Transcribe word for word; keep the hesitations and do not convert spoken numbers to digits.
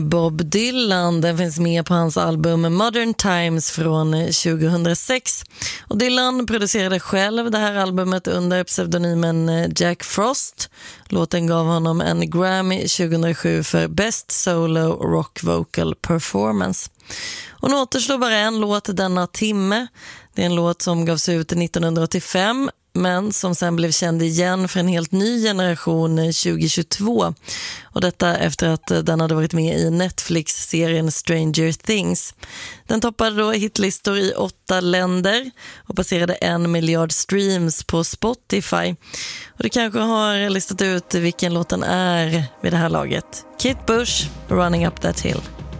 Bob Dylan. Den finns med på hans album Modern Times från tjugohundrasex. Och Dylan producerade själv det här albumet under pseudonymen Jack Frost. Låten gav honom en Grammy tjugohundrasju för Best Solo Rock Vocal Performance. Och nu återstår bara en låt denna timme. Det är en låt som gavs ut nittonhundraåttiofem, men som sen blev känd igen för en helt ny generation tjugohundratjugotvå. Och detta efter att den hade varit med i Netflix-serien Stranger Things. Den toppade då hitlistor i åtta länder och passerade en miljard streams på Spotify. Och du kanske har listat ut vilken låten är vid det här laget. Kate Bush, Running Up That Hill.